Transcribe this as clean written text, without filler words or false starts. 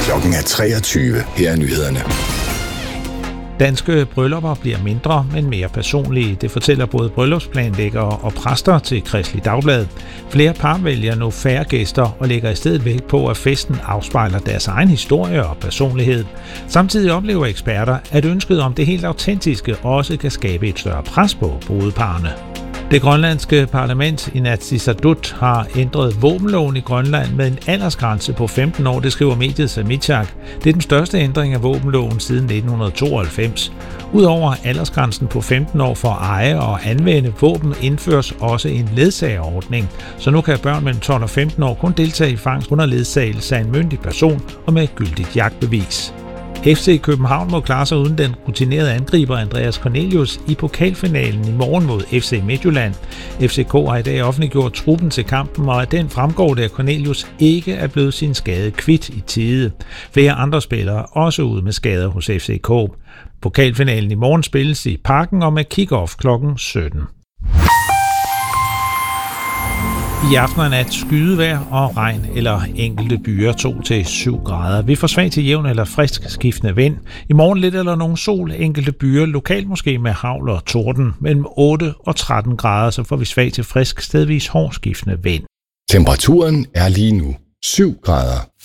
Klokken er 23. Her er nyhederne. Danske bryllupper bliver mindre, men mere personlige. Det fortæller både bryllupsplanlæggere og præster til Kristeligt Dagblad. Flere par vælger nu færre gæster og lægger i stedet vægt på, at festen afspejler deres egen historie og personlighed. Samtidig oplever eksperter, at ønsket om det helt autentiske også kan skabe et større pres på brudeparrene. Det grønlandske parlament Inatsisartut har ændret våbenloven i Grønland med en aldersgrænse på 15 år, det skriver mediet Samichak. Det er den største ændring af våbenloven siden 1992. Udover aldersgrænsen på 15 år for at eje og anvende våben, indføres også en ledsagerordning. Så nu kan børn mellem 12 og 15 år kun deltage i fangst under ledsagelse af en myndig person og med et gyldigt jagtbevis. FC København må klare sig uden den rutinerede angriber Andreas Cornelius i pokalfinalen i morgen mod FC Midtjylland. FCK har i dag offentliggjort truppen til kampen, og af den fremgår det, at Cornelius ikke er blevet sin skade kvit i tide. Flere andre spillere er også ude med skader hos FCK. Pokalfinalen i morgen spilles i Parken og med kick-off kl. 17. I aften og nat skydevejr og regn eller enkelte byer 2-7 grader. Vi får svag til jævn eller frisk skiftende vind. I morgen lidt eller nogen sol, enkelte byer, lokalt måske med hagl og torden. Mellem 8 og 13 grader, så får vi svag til frisk, stedvis hård skiftende vind. Temperaturen er lige nu 7 grader.